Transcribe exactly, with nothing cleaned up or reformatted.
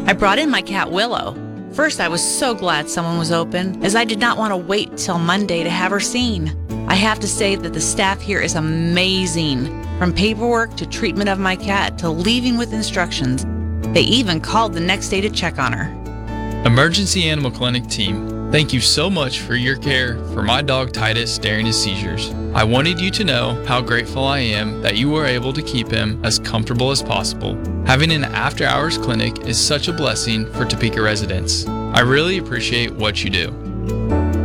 I brought in my cat Willow. First, I was so glad someone was open, as I did not want to wait till Monday to have her seen. I have to say that the staff here is amazing. From paperwork to treatment of my cat to leaving with instructions. They even called the next day to check on her. Emergency Animal Clinic team, thank you so much for your care for my dog Titus during his seizures. I wanted you to know how grateful I am that you were able to keep him as comfortable as possible. Having an after-hours clinic is such a blessing for Topeka residents. I really appreciate what you do.